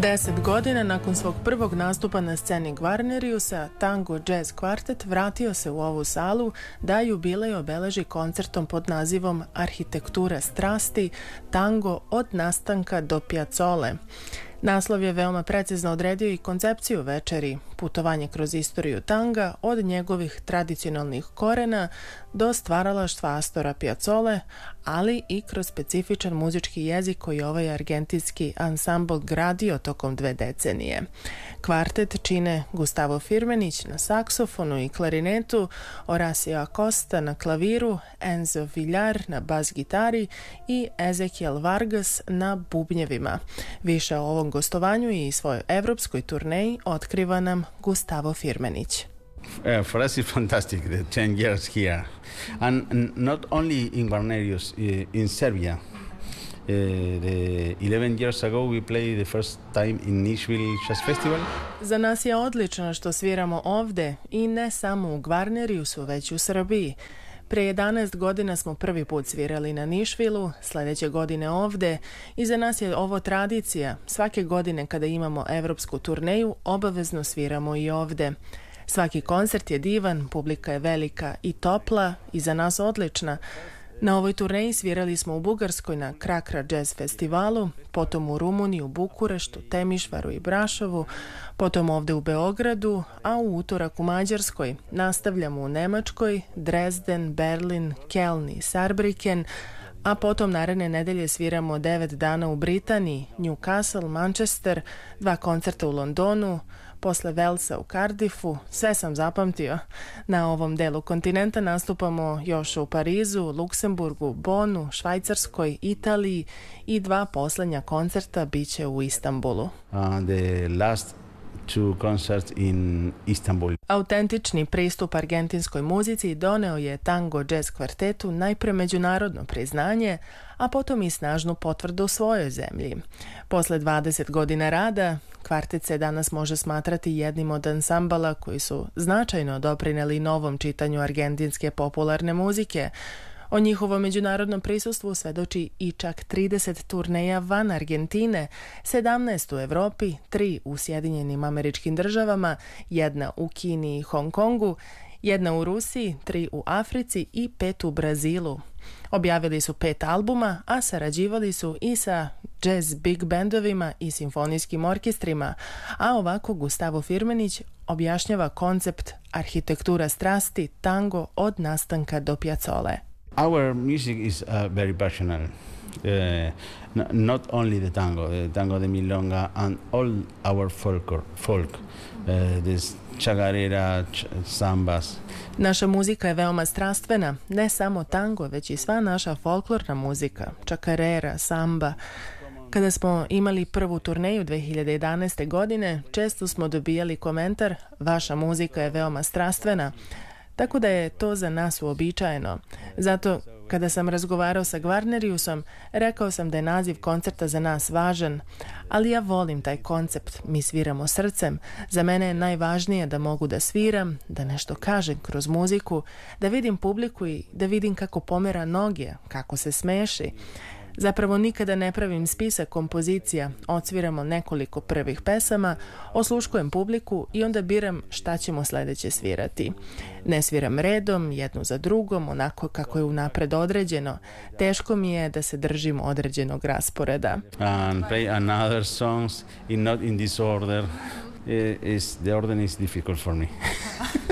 10 godina nakon svog prvog nastupa na sceni Gvarneriusa, Tango Jazz Kvartet vratio se u ovu salu da jubilej obeleži koncertom pod nazivom Arhitektura strasti, tango od nastanka do Piazzole. Naslov je veoma precizno odredio i koncepciju večeri, putovanje kroz istoriju tanga od njegovih tradicionalnih korena do stvaralaštva Astora Piazzole, ali i kroz specifičan muzički jezik koji je ovaj argentinski ansambl gradio tokom 2 decenije. Kvartet čine Gustavo Firmenich na saksofonu i klarinetu, Horacio Acosta na klaviru, Enzo Villar na bas gitari i Ezequiel Vargas na bubnjevima. Više o ovom gostovanju i svojoj evropskoj turneji otkriva nam Gustavo Firmenich. For us it's fantastic, the 10 years here. And not only in Gvarnerius, in Serbia. The 11 years ago we played the first time in Nashville Jazz Festival. Za nas je odlično što sviramo ovde i ne samo u Gvarneriusu, već u Srbiji. Pre 11 godina smo prvi put svirali na Nišvilu, sljedeće godine ovde i za nas je ovo tradicija. Svake godine kada imamo evropsku turneju, obavezno sviramo i ovde. Svaki koncert je divan, publika je velika i topla i za nas odlična. Na ovoj turneji svirali smo u Bugarskoj na Krakra Jazz festivalu, potom u Rumuniji, u Bukureštu, Temišvaru i Brašovu, potom ovde u Beogradu, a u utorak u Mađarskoj. Nastavljamo u Nemačkoj, Dresden, Berlin, Keln i Saarbrücken, a potom naredne nedelje sviramo 9 dana u Britaniji, Newcastle, Manchester, 2 koncerta u Londonu, posle Velsa u Cardiffu, sve sam zapamtio. Na ovom delu kontinenta nastupamo još u Parizu, Luksemburgu, Bonu, Švajcarskoj, Italiji i 2 posljednja koncerta biće u Istanbulu. The last 2 concerts in Istanbul. Autentični pristup argentinskoj muzici doneo je Tango Jazz Kvartetu najpre međunarodno priznanje, a potom i snažnu potvrdu u svojoj zemlji. Posle 20 godina rada, kvartet se danas može smatrati jednim od ansambala koji su značajno doprineli novom čitanju argentinske popularne muzike. O njihovom međunarodnom prisustvu svedoči i čak 30 turneja van Argentine, 17 u Evropi, 3 u Sjedinjenim Američkim Državama, 1 u Kini i Hong Kongu, 1 u Rusiji, 3 u Africi i 5 u Brazilu. Objavili su 5 albuma, a sarađivali su i sa jazz big bandovima i simfonijskim orkestrima, a ovako Gustavo Firmenich objašnjava koncept Arhitektura strasti, tango od nastanka do Piazzole. Our music is very passional. Not only the tango de milonga and all our folk. This chacarera, sambas. Naša muzika je veoma strastvena, ne samo tango, već i sva naša folklorna muzika, čakarera, samba. Kada smo imali prvu turneju 2011. godine, često smo dobijali komentar: vaša muzika je veoma strastvena. Tako da je to za nas uobičajeno. Zato, kada sam razgovarao sa Gvarneriusom, rekao sam da je naziv koncerta za nas važan, ali ja volim taj koncept, mi sviramo srcem. Za mene je najvažnije da mogu da sviram, da nešto kažem kroz muziku, da vidim publiku i da vidim kako pomera noge, kako se smeši. Zapravo nikada ne pravim spisak kompozicija, odsviramo nekoliko prvih pesama, osluškujem publiku i onda biram šta ćemo sljedeće svirati. Ne sviram redom, jednu za drugom, onako kako je unapred određeno. Teško mi je da se držim određenog rasporeda. And play another songs not in this order. The order is difficult for me.